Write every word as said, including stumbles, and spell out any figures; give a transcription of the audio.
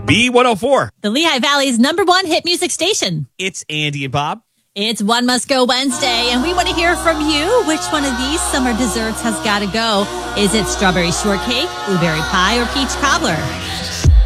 B one oh four. The Lehigh Valley's number one hit music station. It's Andy and Bob. It's One Must Go Wednesday, and we want to hear from you. Which one of these summer desserts has got to go? Is it strawberry shortcake, blueberry pie, or peach cobbler?